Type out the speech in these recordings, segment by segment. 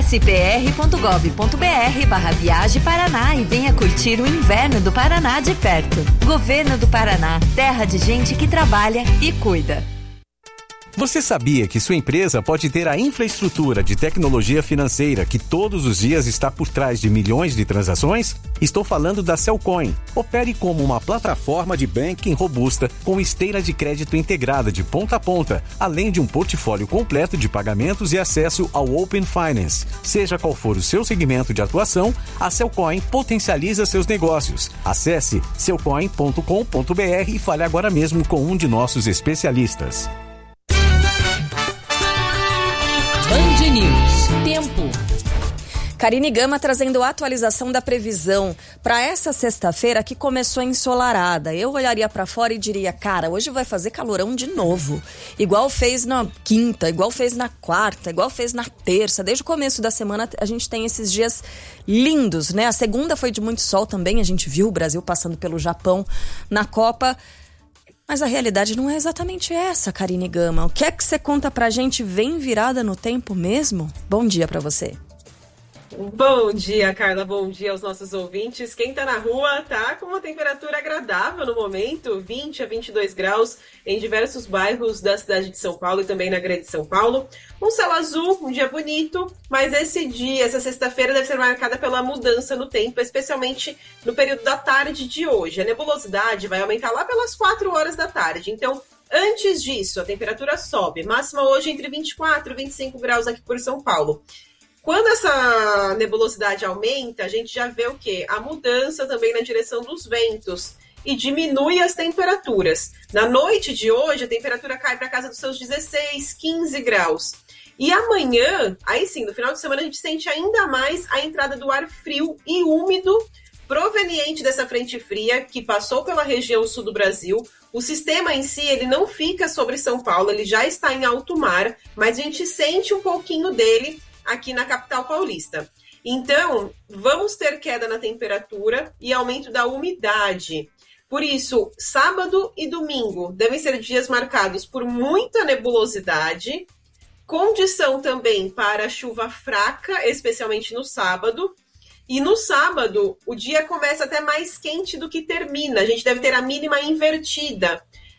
Acesse pr.gov.br/Viaje Paraná e venha curtir o inverno do Paraná de perto. Governo do Paraná, terra de gente que trabalha e cuida. Você sabia que sua empresa pode ter a infraestrutura de tecnologia financeira que todos os dias está por trás de milhões de transações? Estou falando da Cellcoin. Opere como uma plataforma de banking robusta com esteira de crédito integrada de ponta a ponta, além de um portfólio completo de pagamentos e acesso ao Open Finance. Seja qual for o seu segmento de atuação, a Cellcoin potencializa seus negócios. Acesse cellcoin.com.br e fale agora mesmo com um de nossos especialistas. Band News. Tempo. Karine Gama trazendo a atualização da previsão para essa sexta-feira que começou ensolarada. Eu olharia para fora e diria, cara, hoje vai fazer calorão de novo. Igual fez na quinta, igual fez na quarta, igual fez na terça. Desde o começo da semana a gente tem esses dias lindos, né? A segunda foi de muito sol também, a gente viu o Brasil passando pelo Japão na Copa. Mas a realidade não é exatamente essa, Karine Gama. O que é que você conta pra gente? Vem virada no tempo mesmo? Bom dia pra você. Bom dia, Carla. Bom dia aos nossos ouvintes. Quem tá na rua tá com uma temperatura agradável no momento, 20 a 22 graus em diversos bairros da cidade de São Paulo e também na Grande São Paulo. Um céu azul, um dia bonito, mas essa sexta-feira deve ser marcada pela mudança no tempo, especialmente no período da tarde de hoje. A nebulosidade vai aumentar lá pelas 4 horas da tarde, então antes disso a temperatura sobe, máxima hoje entre 24 e 25 graus aqui por São Paulo. Quando essa nebulosidade aumenta, a gente já vê o quê? A mudança também na direção dos ventos e diminui as temperaturas. Na noite de hoje, a temperatura cai para casa dos seus 16, 15 graus. E amanhã, aí sim, no final de semana, a gente sente ainda mais a entrada do ar frio e úmido proveniente dessa frente fria que passou pela região sul do Brasil. O sistema em si, ele não fica sobre São Paulo, ele já está em alto mar, mas a gente sente um pouquinho dele aqui na capital paulista. Então, vamos ter queda na temperatura e aumento da umidade. Por isso, sábado e domingo devem ser dias marcados por muita nebulosidade, condição também para chuva fraca, especialmente no sábado. E no sábado, o dia começa até mais quente do que termina. A gente deve ter a mínima invertida.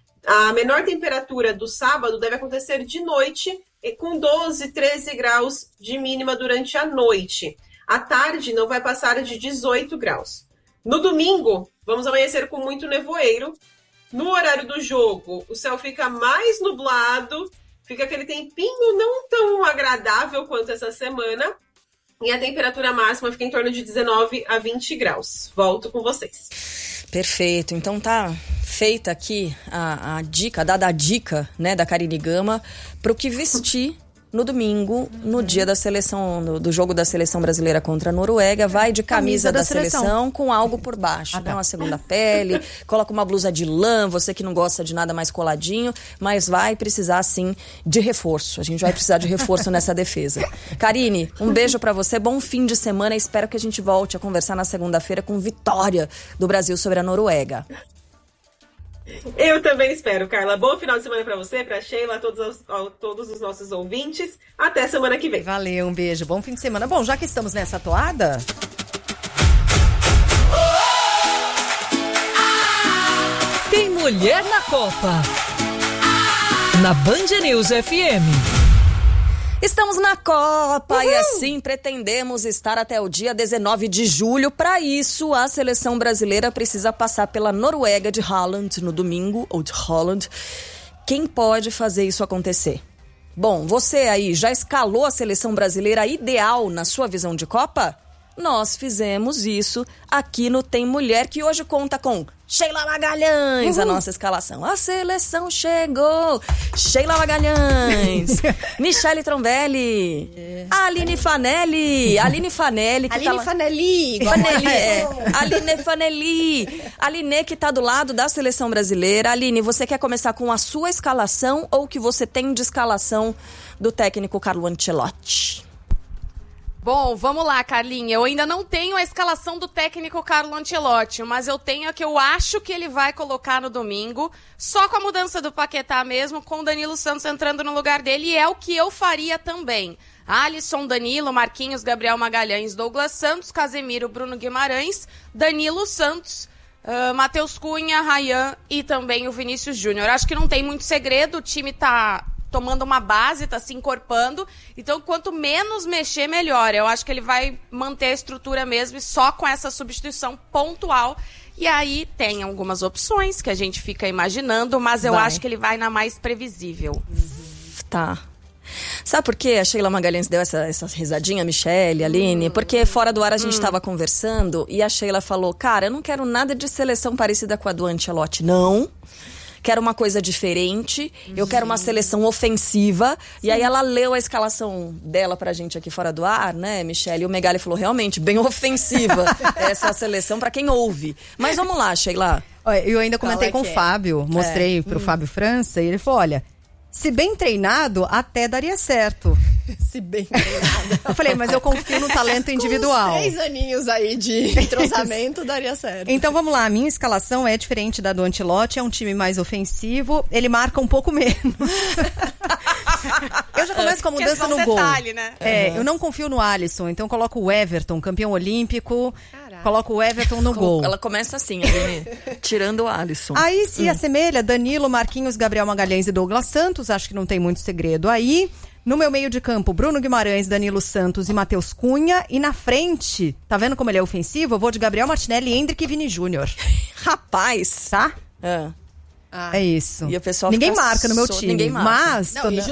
A menor temperatura do sábado deve acontecer de noite, com 12, 13 graus de mínima durante a noite. À tarde não vai passar de 18 graus. No domingo, vamos amanhecer com muito nevoeiro. No horário do jogo, o céu fica mais nublado, fica aquele tempinho não tão agradável quanto essa semana. E a temperatura máxima fica em torno de 19 a 20 graus. Volto com vocês. Perfeito. Então tá feita aqui a dica, dada a dica, né, da Karine Gama para o que vestir no domingo, no dia da seleção, do jogo da seleção brasileira contra a Noruega. Vai de camisa da seleção com algo por baixo, né? Uma segunda pele, coloca uma blusa de lã, você que não gosta de nada mais coladinho, mas vai precisar sim de reforço. A gente vai precisar de reforço nessa defesa. Karine, um beijo pra você, bom fim de semana, espero que a gente volte a conversar na segunda-feira com vitória do Brasil sobre a Noruega. Eu também espero, Carla. Bom final de semana pra você, pra Sheila, a todos os nossos ouvintes. Até semana que vem. Valeu, um beijo. Bom fim de semana. Bom, já que estamos nessa toada... Tem mulher na Copa. Na Band News FM. Estamos na Copa e assim pretendemos estar até o dia 19 de julho. Para isso, a seleção brasileira precisa passar pela Noruega de Haaland no domingo, ou de Holland. Quem pode fazer isso acontecer? Bom, você aí já escalou a seleção brasileira ideal na sua visão de Copa? Nós fizemos isso aqui no Tem Mulher, que hoje conta com Sheila Magalhães, a nossa escalação. A seleção chegou! Sheila Magalhães, Michele Trombelli, Aline Fanelli. Aline Fanelli, Aline que tá do lado da seleção brasileira. Aline, você quer começar com a sua escalação ou o que você tem de escalação do técnico Carlo Ancelotti? Bom, vamos lá, Carlinha. Eu ainda não tenho a escalação do técnico Carlo Ancelotti, mas eu tenho a que eu acho que ele vai colocar no domingo, só com a mudança do Paquetá mesmo, com o Danilo Santos entrando no lugar dele, e é o que eu faria também. Alisson, Danilo, Marquinhos, Gabriel Magalhães, Douglas Santos, Casemiro, Bruno Guimarães, Danilo Santos, Matheus Cunha, Ryan e também o Vinícius Júnior. Acho que não tem muito segredo, o time tá tomando uma base, tá se encorpando, então quanto menos mexer, melhor. Eu acho que ele vai manter a estrutura mesmo e só com essa substituição pontual. E aí tem algumas opções que a gente fica imaginando, mas eu acho que ele vai na mais previsível. Tá. Sabe por quê? A Sheila Magalhães deu essa risadinha, Michele, Aline? Porque fora do ar a gente estava conversando e a Sheila falou, cara, eu não quero nada de seleção parecida com a do Ancelotti, não. Quero uma coisa diferente, eu quero uma seleção ofensiva. Sim. E aí ela leu a escalação dela pra gente aqui fora do ar, né, Michele? E o Megali falou, realmente, bem ofensiva essa seleção pra quem ouve. Mas vamos lá, Sheila. Eu ainda comentei com o Fábio, mostrei pro Fábio França, e ele falou, olha, se bem treinado, até daria certo. Se bem treinado. Eu falei, mas eu confio no talento individual. Com uns 3 aninhos aí de entrosamento, daria certo. Então vamos lá, a minha escalação é diferente da do Ancelotti, é um time mais ofensivo, ele marca um pouco menos. Eu já começo com a mudança no gol. Detalhe, né? Eu não confio no Alisson, então coloco o Everton, campeão olímpico. Caraca. Coloco o Everton no gol. Ela começa assim, Aline, tirando o Alisson. Aí se assemelha Danilo, Marquinhos, Gabriel Magalhães e Douglas Santos, acho que não tem muito segredo aí. No meu meio de campo, Bruno Guimarães, Danilo Santos e Matheus Cunha. E na frente, tá vendo como ele é ofensivo? Eu vou de Gabriel Martinelli, Hendrick e Vini Júnior. Rapaz, tá? É isso. E o pessoal ninguém marca no meu time. Ninguém marca. Mas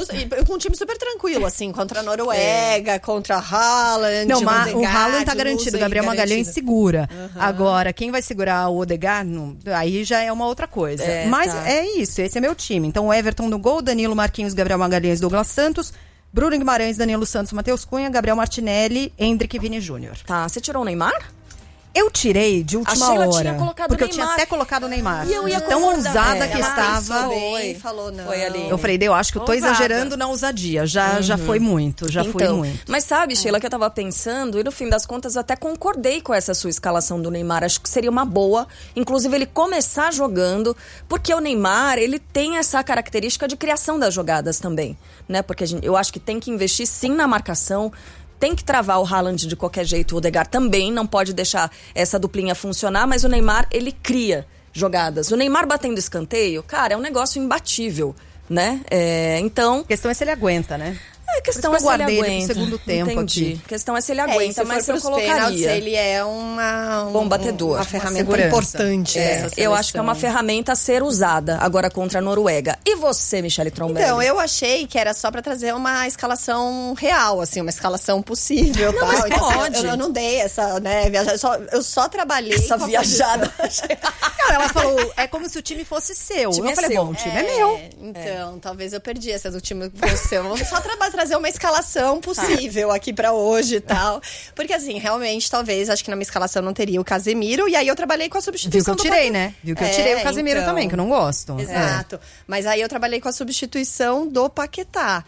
e com um time super tranquilo, assim, contra a Noruega, contra a Haaland. Não, o Haaland tá garantido, Gabriel Magalhães segura. Agora, quem vai segurar o Odegaard, aí já é uma outra coisa. Mas é isso, esse é meu time. Então, o Everton no gol, Danilo, Marquinhos, Gabriel Magalhães, Douglas Santos, Bruno Guimarães, Danilo Santos, Matheus Cunha, Gabriel Martinelli, Hendrick e Vini Júnior. Tá, você tirou o Neymar? Eu tirei de última hora. Tinha colocado porque o Neymar. eu tinha até colocado o Neymar. E eu ia tão ousada que estava. Falou não. Foi ali. Eu falei, eu acho que eu tô exagerando na ousadia. Já foi muito, foi muito. Mas sabe, Sheila, que eu tava pensando, e no fim das contas até concordei com essa sua escalação do Neymar. Acho que seria uma boa, inclusive ele começar jogando, porque o Neymar, ele tem essa característica de criação das jogadas também, né? Porque eu acho que tem que investir sim na marcação. Tem que travar o Haaland de qualquer jeito, o Odegaard também, não pode deixar essa duplinha funcionar, mas o Neymar, ele cria jogadas. O Neymar batendo escanteio, cara, é um negócio imbatível, né? Então... A questão é se ele aguenta, né? A questão é se ele aguenta. No segundo tempo. Entendi. A questão é se ele aguenta, mas eu colocaria. Pênaltis, ele é bom batedor. Uma ferramenta importante. Eu acho que é uma ferramenta a ser usada agora contra a Noruega. E você, Michele Trombelli? Então, eu achei que era só pra trazer uma escalação real, assim, uma escalação possível. Não, mas então, pode. Assim, eu não dei essa, né, viajada. Eu só trabalhei essa com viajada. Não, ela falou, é como se o time fosse seu. O time eu falei, seu. Bom, o time é meu. Então, talvez eu perdi essa do time fosse seu. Vamos só trazer uma escalação possível aqui pra hoje e tal. Porque assim, realmente, talvez, acho que na minha escalação não teria o Casemiro. E aí eu trabalhei com a substituição do Viu que eu tirei, né? Viu que eu tirei o Casemiro também, que eu não gosto. Exato. Mas aí eu trabalhei com a substituição do Paquetá.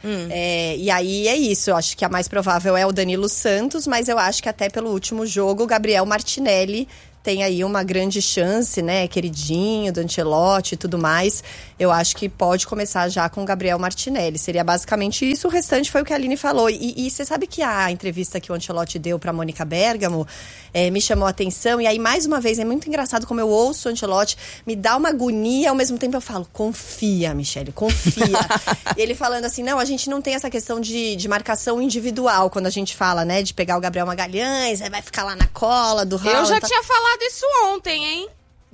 E aí é isso. Eu acho que a mais provável é o Danilo Santos. Mas eu acho que até pelo último jogo, o Gabriel Martinelli tem aí uma grande chance, né? Queridinho do Ancelotti e tudo mais. Eu acho que pode começar já com o Gabriel Martinelli. Seria basicamente isso. O restante foi o que a Aline falou. E você sabe que a entrevista que o Ancelotti deu pra Mônica Bergamo me chamou a atenção. E aí, mais uma vez, é muito engraçado como eu ouço o Ancelotti, me dá uma agonia, ao mesmo tempo eu falo, confia, Michele, confia. E ele falando assim, não, a gente não tem essa questão de marcação individual, quando a gente fala, né, de pegar o Gabriel Magalhães, aí vai ficar lá na cola do Haaland. Eu já tinha falado isso ontem, hein?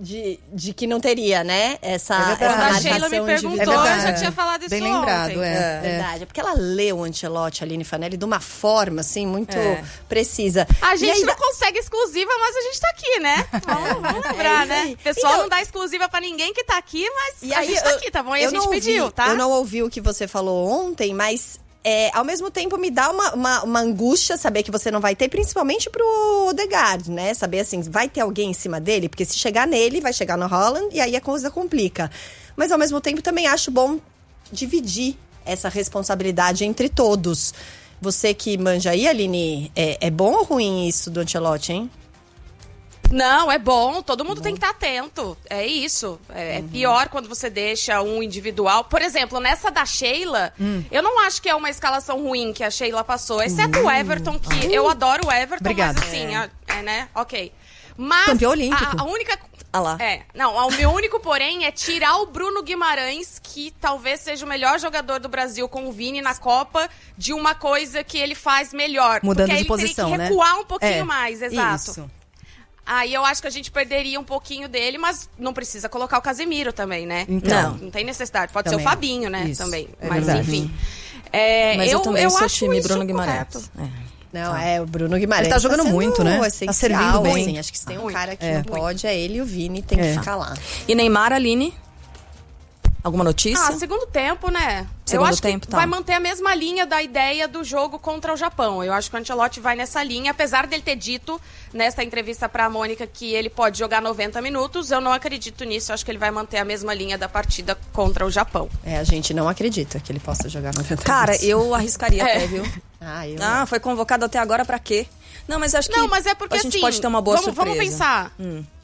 De que não teria, né? Essa a Sheila me perguntou, eu já tinha falado isso bem lembrado, ontem. É verdade. É porque ela leu o Ancelotti, a Aline Fanelli, de uma forma, assim, muito precisa. A gente não consegue exclusiva, mas a gente tá aqui, né? Vamos lembrar, né? O pessoal não dá exclusiva pra ninguém que tá aqui, mas a gente tá aqui, tá bom? E a gente pediu, tá? Eu não ouvi o que você falou ontem, mas... ao mesmo tempo me dá uma angústia saber que você não vai ter, principalmente pro Odegaard, né? Saber assim, vai ter alguém em cima dele? Porque se chegar nele, vai chegar no Haaland e aí a coisa complica. Mas ao mesmo tempo também acho bom dividir essa responsabilidade entre todos. Você que manja aí, Aline, é bom ou ruim isso do Ancelotti, hein? Não, é bom, todo mundo tem que estar atento. É isso. É pior quando você deixa um individual. Por exemplo, nessa da Sheila, eu não acho que é uma escalação ruim que a Sheila passou, exceto o Everton, que eu adoro o Everton, Obrigada. mas assim, né? Ok. Mas campeão olímpico. A única... lá. O meu único porém é tirar o Bruno Guimarães, que talvez seja o melhor jogador do Brasil com o Vini na Copa, de uma coisa que ele faz melhor. Mudando porque de ele posição, teria que recuar um pouquinho né? mais, exato. Isso. Aí eu acho que a gente perderia um pouquinho dele, mas não precisa colocar o Casemiro também, né? Então. Não tem necessidade. Pode Também. ser o Fabinho, né? Isso, também. é Mas verdade. enfim. Mas eu também sou acho time isso Bruno Guimarães. correto. Não, o Bruno Guimarães Ele tá jogando sendo muito, né? Tá essencial, servindo bem. assim. Acho que se tem um cara que É. não pode, é ele e o Vini tem que ficar lá. E Neymar, Aline? Alguma notícia? Segundo tempo, né? Segundo eu acho tempo, que tá. vai manter a mesma linha da ideia do jogo contra o Japão. Eu acho que o Ancelotti vai nessa linha, apesar dele ter dito nessa entrevista pra Mônica que ele pode jogar 90 minutos. Eu não acredito nisso, eu acho que ele vai manter a mesma linha da partida contra o Japão. A gente não acredita que ele possa jogar 90 Cara, minutos. eu arriscaria até, viu? Foi convocado até agora pra quê? Não, mas acho que Não, mas é porque a gente assim, pode ter uma boa surpresa. Vamos pensar.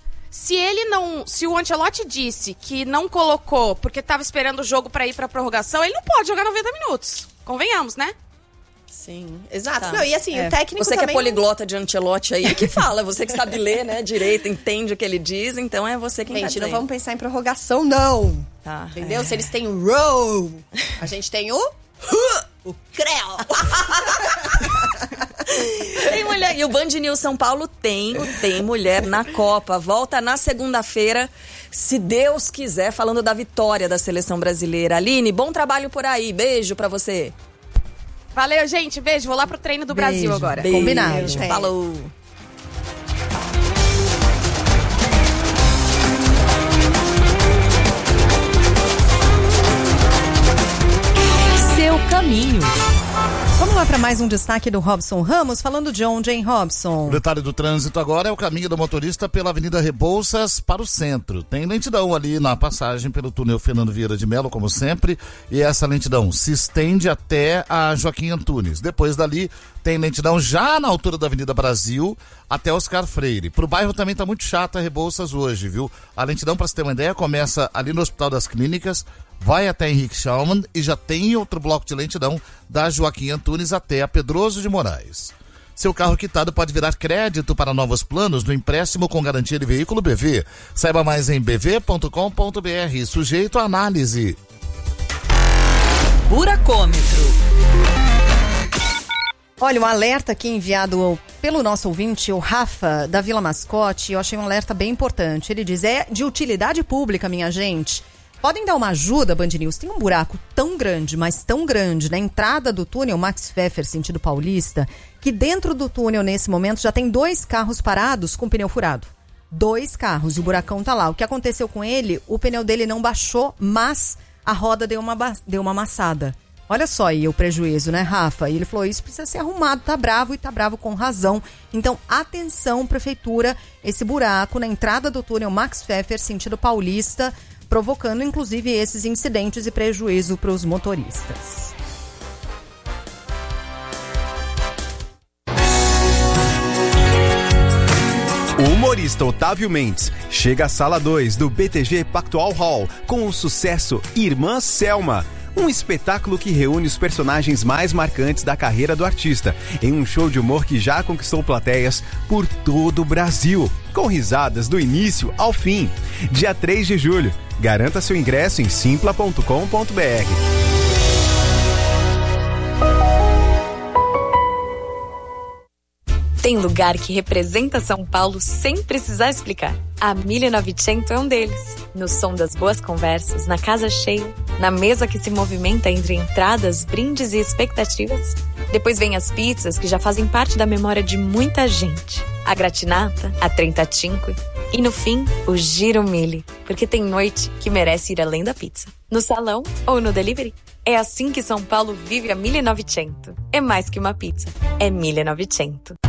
Se o Ancelotti disse que não colocou porque tava esperando o jogo pra ir pra prorrogação, ele não pode jogar 90 minutos. Convenhamos, né? Sim, exato. Tá. Não, e assim, o técnico Você que também... é poliglota de Ancelotti aí, que fala. Você que sabe ler, né, direito, entende o que ele diz, então é você quem tá Gente, não dizendo. vamos pensar em prorrogação, não. Tá. Entendeu? Se eles têm o roll, a gente tem o creu. Tem mulher. E o Band News São Paulo tem mulher na Copa. Volta na segunda-feira, se Deus quiser, falando da vitória da seleção brasileira. Aline, bom trabalho por aí. Beijo pra você. Valeu, gente. Beijo. Vou lá pro treino do Brasil agora. Beijo. Combinado. Falou. Seu caminho. Vamos lá para mais um destaque do Robson Ramos, falando de onde, hein, Robson? O detalhe do trânsito agora é o caminho do motorista pela Avenida Rebouças para o centro. Tem lentidão ali na passagem pelo túnel Fernando Vieira de Mello, como sempre, e essa lentidão se estende até a Joaquim Antunes. Depois dali tem lentidão já na altura da Avenida Brasil até Oscar Freire. Pro bairro também tá muito chata a Rebouças hoje, viu? A lentidão, para você ter uma ideia, começa ali no Hospital das Clínicas, vai até Henrique Schaumann e já tem outro bloco de lentidão da Joaquim Antunes até a Pedroso de Moraes. Seu carro quitado pode virar crédito para novos planos no empréstimo com garantia de veículo BV. Saiba mais em bv.com.br, sujeito à análise. Buracômetro. Olha, um alerta aqui enviado pelo nosso ouvinte, o Rafa, da Vila Mascote. Eu achei um alerta bem importante. Ele diz, é de utilidade pública, minha gente. Podem dar uma ajuda, Band News? Tem um buraco tão grande, mas tão grande, na entrada do túnel Max Pfeffer, sentido Paulista, que dentro do túnel, nesse momento, já tem 2 carros parados com pneu furado. 2 carros, e o buracão tá lá. O que aconteceu com ele, o pneu dele não baixou, mas a roda deu uma amassada. Olha só aí o prejuízo, né, Rafa? E ele falou, isso precisa ser arrumado, tá bravo e tá bravo com razão. Então, atenção, prefeitura, esse buraco na entrada do túnel Max Pfeffer, sentido Paulista, provocando, inclusive, esses incidentes e prejuízo para os motoristas. O humorista Otávio Mendes chega à Sala 2 do BTG Pactual Hall com o sucesso Irmã Selma, um espetáculo que reúne os personagens mais marcantes da carreira do artista, em um show de humor que já conquistou plateias por todo o Brasil, com risadas do início ao fim. Dia 3 de julho. Garanta seu ingresso em simpla.com.br. Tem lugar que representa São Paulo sem precisar explicar. A 1900 é um deles. No som das boas conversas, na casa cheia, na mesa que se movimenta entre entradas, brindes e expectativas. Depois vem as pizzas que já fazem parte da memória de muita gente. A gratinata, a 35 e no fim, o Giro Mille, porque tem noite que merece ir além da pizza. No salão ou no delivery. É assim que São Paulo vive a 1900. É mais que uma pizza, é 1900.